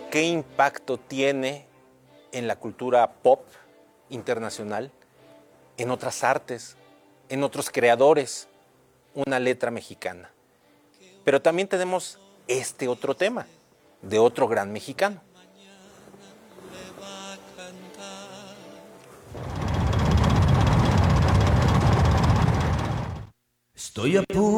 ¿Qué impacto tiene en la cultura pop internacional, en otras artes, en otros creadores, una letra mexicana? Pero también tenemos este otro tema, de otro gran mexicano. Estoy a punto